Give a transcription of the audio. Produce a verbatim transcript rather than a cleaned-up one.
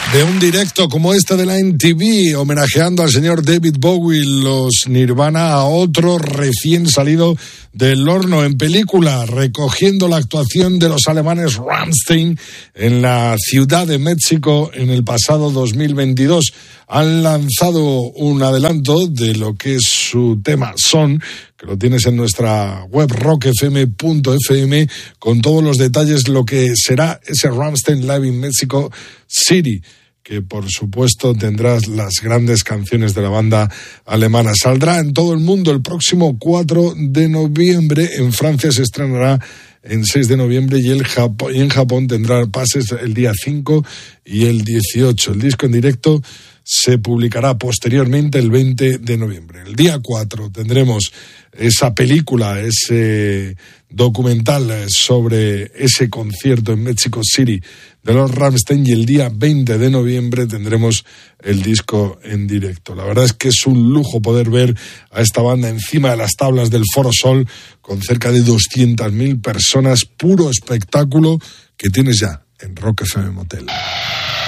De un directo como este de la M T V, homenajeando al señor David Bowie, los Nirvana, a otro recién salido del horno en película, recogiendo la actuación de los alemanes Rammstein en la Ciudad de México en el pasado dos mil veintidós. Han lanzado un adelanto de lo que es su tema Son, que lo tienes en nuestra web rock f m punto f m, con todos los detalles lo que será ese Rammstein Live in Mexico City, que por supuesto tendrás las grandes canciones de la banda alemana. Saldrá en todo el mundo el próximo cuatro de noviembre, en Francia se estrenará en seis de noviembre y, el Japón, y en Japón tendrá pases el día cinco y el dieciocho. El disco en directo se publicará posteriormente el veinte de noviembre. El día cuatro tendremos esa película, ese documental sobre ese concierto en Mexico City de los Rammstein, y el día veinte de noviembre tendremos el disco en directo. La verdad es que es un lujo poder ver a esta banda encima de las tablas del Foro Sol con cerca de doscientas mil personas, puro espectáculo que tienes ya en Rock F M Motel.